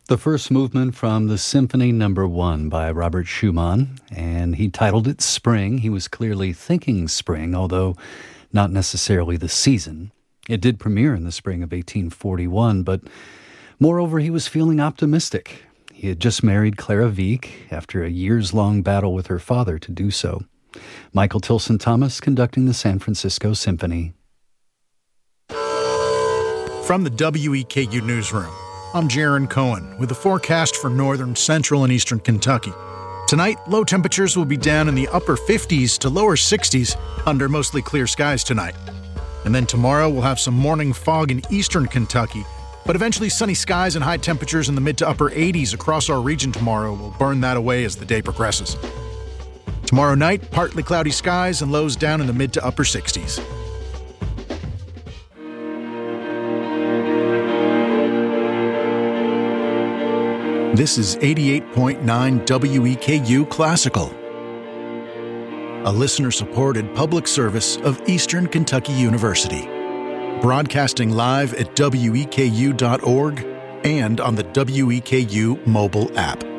The first movement from the Symphony No. 1 by Robert Schumann, and he titled it Spring. He was clearly thinking spring, although not necessarily the season. It did premiere in the spring of 1841, but moreover, he was feeling optimistic. He had just married Clara Wieck after a years-long battle with her father to do so. Michael Tilson Thomas conducting the San Francisco Symphony. From the WEKU Newsroom, I'm Jaron Cohen with the forecast for northern, central, and eastern Kentucky. Tonight, low temperatures will be down in the upper 50s to lower 60s under mostly clear skies tonight. And then tomorrow, we'll have some morning fog in eastern Kentucky, but eventually sunny skies and high temperatures in the mid to upper 80s across our region tomorrow will burn that away as the day progresses. Tomorrow night, partly cloudy skies and lows down in the mid to upper 60s. This is 88.9 WEKU Classical, a listener-supported public service of Eastern Kentucky University, broadcasting live at weku.org and on the WEKU mobile app.